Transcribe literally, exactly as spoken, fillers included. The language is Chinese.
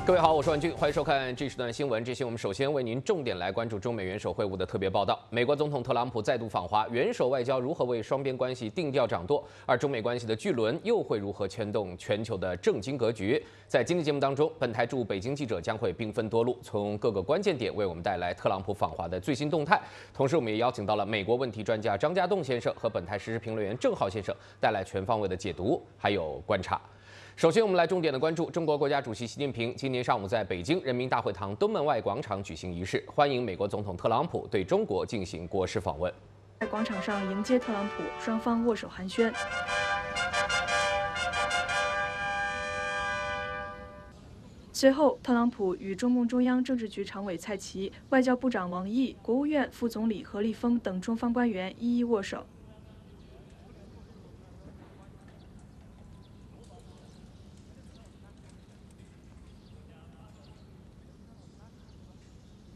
各位好，我是万军，欢迎收看这时段新闻。这些我们首先为您重点来关注中美元首会晤的特别报道。美国总统特朗普再度访华，元首外交如何为双边关系定调掌舵？而中美关系的巨轮又会如何牵动全球的政经格局？在今天节目当中，本台驻北京记者将会兵分多路，从各个关键点为我们带来特朗普访华的最新动态。同时，我们也邀请到了美国问题专家张家栋先生和本台时事评论员郑浩先生，带来全方位的解读还有观察。 首先，我们来重点的关注中国国家主席习近平今年上午在北京人民大会堂东门外广场举行仪式，欢迎美国总统特朗普对中国进行国事访问。 在广场上迎接特朗普，双方握手寒暄。随后，特朗普与中共中央政治局常委蔡奇、外交部长王毅、国务院副总理何立峰等中方官员一一握手。